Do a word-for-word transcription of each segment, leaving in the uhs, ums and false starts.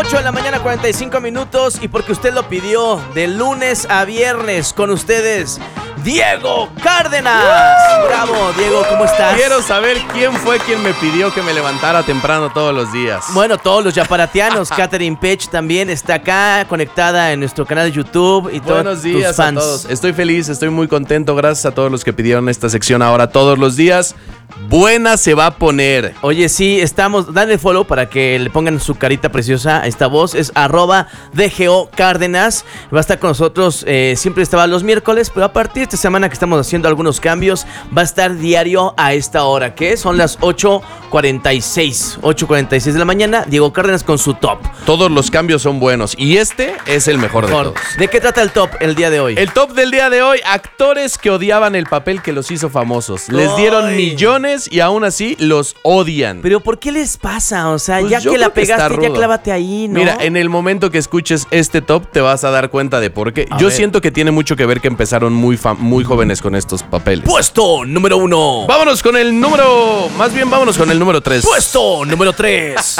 ocho de la mañana, cuarenta y cinco minutos. Y porque usted lo pidió, de lunes a viernes, con ustedes, Diego Cárdenas. ¡Uh! Bravo, Diego, ¿cómo estás? Quiero saber quién fue quien me pidió que me levantara temprano todos los días. Bueno, todos los yaparatianos. Catherine Pech también está acá, conectada en nuestro canal de YouTube. Y Buenos días tus fans. a todos. Estoy feliz, estoy muy contento. Gracias a todos los que pidieron esta sección ahora todos los días. Buena se va a poner. Oye, sí, estamos, dale follow para que le pongan su carita preciosa a esta voz. Es arroba D G O Cárdenas. Va a estar con nosotros, eh, siempre estaba los miércoles, pero a partir de esta semana que estamos haciendo algunos cambios, va a estar diario a esta hora, que son las ocho cuarenta y seis de la mañana. Diego Cárdenas con su top. Todos los cambios son buenos y este es el mejor, mejor de todos. ¿De qué trata el top el día de hoy? El top del día de hoy, actores que odiaban el papel que los hizo famosos. Les dieron millones y aún así los odian. Pero ¿por qué les pasa? O sea, Pues ya que la pegaste, ya clávate ahí, ¿no? Mira, en el momento que escuches este top te vas a dar cuenta de por qué. A Yo ver. siento que tiene mucho que ver que empezaron muy, muy jóvenes con estos papeles. Puesto número uno. Vámonos con el número... Más bien vámonos con el número tres. Puesto número tres.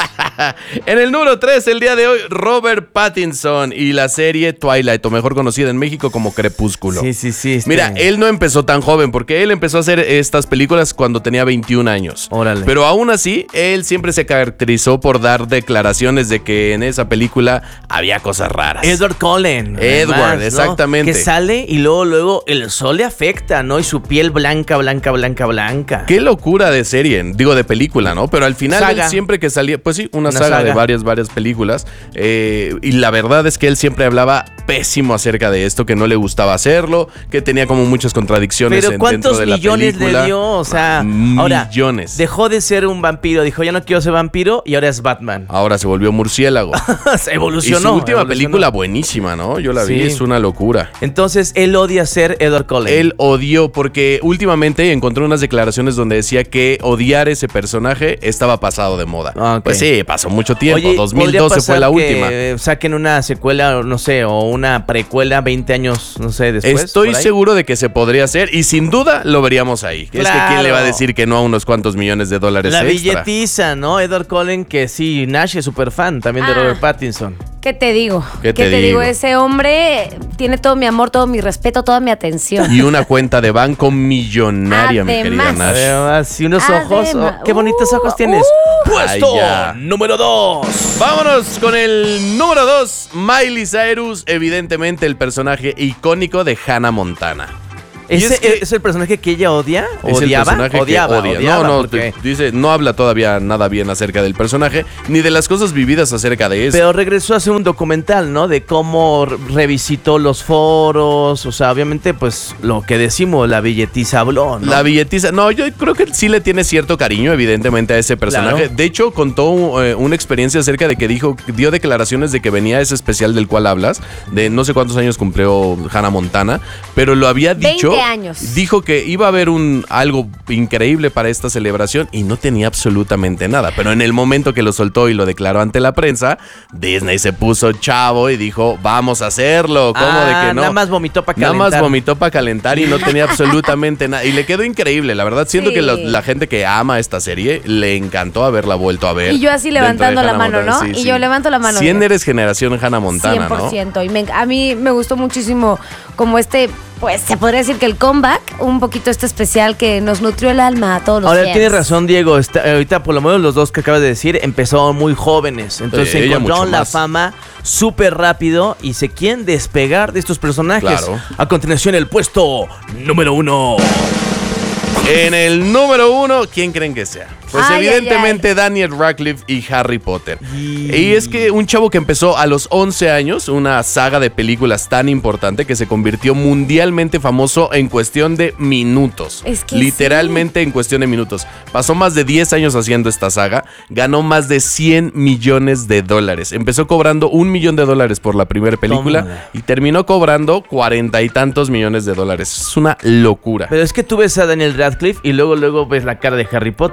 En el número tres, el día de hoy, Robert Pattinson y la serie Twilight, o mejor conocida en México como Crepúsculo. Sí, sí, sí. Este... Mira, él no empezó tan joven porque él empezó a hacer estas películas cuando tenía veintiún años. Órale. Pero aún así, él siempre se caracterizó por dar declaraciones de que en esa película había cosas raras. Edward Cullen. Edward, además, ¿no? exactamente. Que sale y luego, luego el sol le afecta, ¿no? Y su piel blanca, blanca, blanca, blanca. Qué locura de serie, digo de película, ¿no? Pero al final saga. él siempre que salía, pues sí, una, una saga, saga de varias, varias películas. Eh, y la verdad es que él siempre hablaba pésimo acerca de esto, que no le gustaba hacerlo, que tenía como muchas contradicciones en, dentro de la película. Pero ¿cuántos millones le dio? O sea, ahora, millones. Dejó de ser un vampiro, dijo, ya no quiero ser vampiro, y ahora es Batman. Ahora se volvió murciélago. Se evolucionó. Y su última evolucionó. película buenísima, ¿no? Yo la vi, sí. Es una locura. Entonces, él odia ser Edward Cullen. Él odió porque últimamente encontré unas declaraciones donde decía que odiar ese personaje estaba pasado de moda. Okay. Pues sí, pasó mucho tiempo. Oye, dos mil doce fue la última. Que saquen una secuela, no sé, o una precuela veinte años, no sé, después. Estoy seguro de que se podría hacer y sin duda lo veríamos ahí. Claro. Es que quién le va a decir que no a unos cuantos millones de dólares la extra. billetiza, ¿no? Edward Cullen, que sí, Nash es súper fan también de ah. Robert Pattinson. ¿Qué te digo? ¿Qué te, ¿Qué te digo? digo? Ese hombre tiene todo mi amor, todo mi respeto, toda mi atención. Y una cuenta de banco millonaria, Además, mi querida Nash. Además, y unos ojos, Además, oh, qué bonitos uh, ojos tienes. uh. Puesto Ay, número dos. Vámonos con el número dos, Miley Cyrus, evidentemente el personaje icónico de Hannah Montana. ¿Ese es, que es el personaje que ella odia? Es ¿Odiaba? el personaje odiaba, que odia. odiaba, no, no, porque... dice, no habla todavía nada bien acerca del personaje, ni de las cosas vividas acerca de eso. Pero regresó a hacer un documental, ¿no? De cómo revisitó los foros, o sea, obviamente, pues, lo que decimos, la billetiza habló, ¿no? La billetiza, no, yo creo que sí le tiene cierto cariño, evidentemente, a ese personaje. Claro. De hecho, contó eh, una experiencia acerca de que dijo, dio declaraciones de que venía ese especial del cual hablas, de no sé cuántos años cumplió Hannah Montana, pero lo había dicho. veinte años. Dijo que iba a haber un algo increíble para esta celebración y no tenía absolutamente nada. Pero en el momento que lo soltó y lo declaró ante la prensa, Disney se puso chavo y dijo, vamos a hacerlo. ¿Cómo ah, de que no? Nada más vomitó para calentar. Nada más vomitó para calentar y no tenía absolutamente nada. Y le quedó increíble, la verdad. Siento sí. que lo, la gente que ama esta serie le encantó haberla vuelto a ver. Y yo así levantando la mano, ¿no? Sí, y sí. yo levanto la mano. cien eres generación Hannah Montana, cien por ciento. ¿No? Y me, a mí me gustó muchísimo como este... Pues se podría decir que el comeback, un poquito este especial que nos nutrió el alma a todos los Ahora fans. tienes razón, Diego. Está, ahorita, por lo menos los dos que acabas de decir, empezaron muy jóvenes. Entonces Eh, encontraron la más. fama súper rápido y se quieren despegar de estos personajes. Claro. A continuación, el puesto número uno. En el número uno, ¿quién creen que sea? Pues Ay, evidentemente ay, ay. Daniel Radcliffe y Harry Potter. Y... Y es que un chavo que empezó a los once años, una saga de películas tan importante que se convirtió mundialmente famoso en cuestión de minutos. Es que literalmente sí. En cuestión de minutos. Pasó más de diez años haciendo esta saga, ganó más de cien millones de dólares. Empezó cobrando un millón de dólares por la primera película Tómala. y terminó cobrando cuarenta y tantos millones de dólares. Es una locura. Pero es que tú ves a Daniel Radcliffe y luego luego ves la cara de Harry Potter y dices,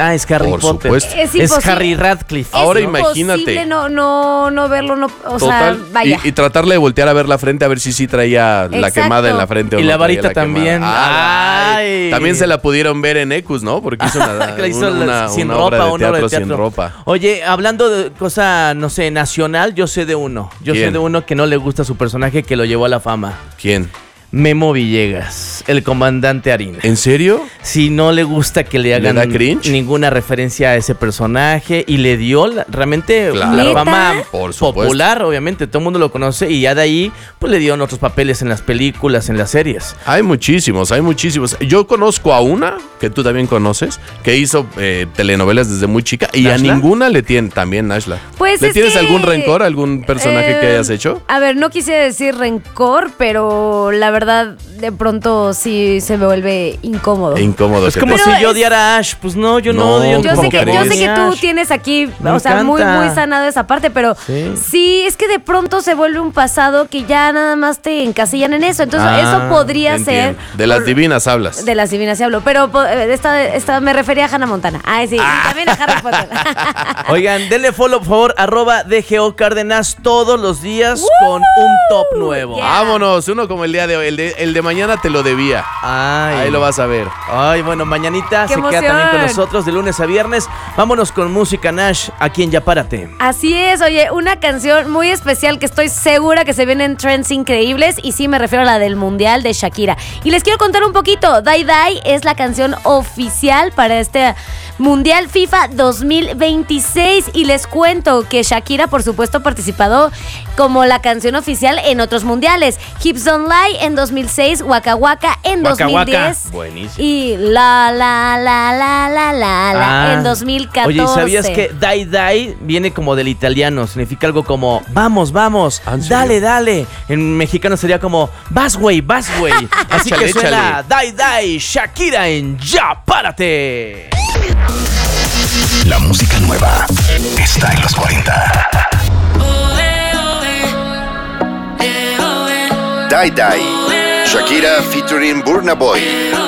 está, es Harry Por Potter. supuesto. Es Es, imposible. Harry Radcliffe. Ahora es imagínate. imposible no, no, no verlo, no, o Total. sea, vaya. Y, y tratarle de voltear a ver la frente a ver si sí traía la Exacto. quemada en la frente o Y no la traía varita también. quemada. Ay, Ay. También se la pudieron ver en Ecus, ¿no? Porque hizo una, Que la hizo una- una- sin una ropa, obra de una obra teatro de teatro. sin ropa. Oye, hablando de cosa, no sé, nacional, yo sé de uno. Yo sé ¿Quién? de uno que no le gusta su personaje que lo llevó a la fama. ¿Quién? Memo Villegas, el comandante Harina. ¿En serio? Si no le gusta que le hagan da cringe? ninguna referencia a ese personaje y le dio la- realmente Claro. la ¿Neta? fama Por supuesto. popular, obviamente, todo el mundo lo conoce y ya de ahí pues le dieron otros papeles en las películas, en las series. Hay muchísimos, hay muchísimos. Yo conozco a una, que tú también conoces, que hizo eh, telenovelas desde muy chica y ¿Nashla? a ninguna le tiene, también Nashla. Pues ¿Le es tienes que, algún rencor, algún personaje que eh, hayas hecho? A ver, no quise decir rencor, pero la verdad, de pronto sí se me vuelve incómodo. E incómodo. Es que como te- si Pero yo es- odiara a Ash, pues no, yo no, No, odio. Yo ¿cómo sé, que, yo sé que tú Ash. tienes aquí, Me o sea, muy, encanta. muy sanado esa parte, pero Sí. sí. es que de pronto se vuelve un pasado que ya nada más te encasillan en eso. Entonces, Ah, eso podría ser. Entiendo. De las por- divinas hablas. De las divinas se hablo, pero po- eh, esta, esta me refería a Hannah Montana. Ay, sí, Ah. y también a Harry Potter. Oigan, denle follow, por favor, arroba D G O Cárdenas todos los días con un top nuevo. Yeah. Vámonos, uno como el día de hoy. El de, el de mañana te lo debía. Ay. Ahí lo vas a ver. Ay, bueno, mañanita ¡Qué se queda también con emoción! nosotros de lunes a viernes. Vámonos con música Nash, aquí en Ya Párate. Así es, oye, una canción muy especial que estoy segura que se vienen trends increíbles y sí me refiero a la del Mundial de Shakira. Y les quiero contar un poquito, Die Die es la canción oficial para este Mundial FIFA dos mil veintiséis y les cuento que Shakira por supuesto ha participado como la canción oficial en otros mundiales. Hips Don't Lie en dos mil seis, Waka Waka en Waka dos mil diez Waka. Buenísimo. y La La La La La La La Ah. en dos mil catorce. Oye, ¿y sabías que Dai Dai viene como del italiano? Significa algo como vamos, vamos, ¿Ah, en serio? dale, dale. En mexicano sería como vas, güey, vas, güey. Así Échale, que suena échale. Dai Dai, Shakira en Ya Párate. La música nueva está en los cuarenta. Die Die. Shakira featuring Burna Boy.